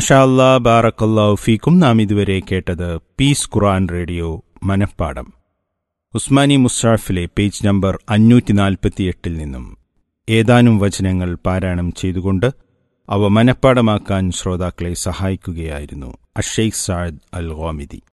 മാഷാ അല്ലാ, ബാറക്കല്ലാഹു ഫീക്കും. നാം ഇതുവരെ കേട്ടത് പീസ് ഖുർആൻ റേഡിയോ മനഃപ്പാഠം. ഉസ്മാനി മുസ്ഹഫിലെ പേജ് നമ്പർ 548 നിന്നും ഏതാനും വചനങ്ങൾ പാരായണം ചെയ്തുകൊണ്ട് അവ മനഃപ്പാഠമാക്കാൻ ശ്രോതാക്കളെ സഹായിക്കുകയായിരുന്നു അഷെയ്ഖ് സഅദ് അൽ ഗാമിദി.